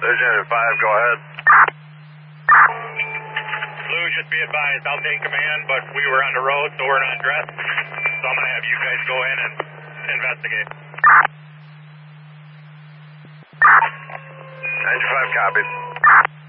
Lieutenant 5, go ahead. Blue, just be advised, I'll take command, but we were on the road, so we're not dressed. So I'm going to have you guys go in and investigate. 95 copies.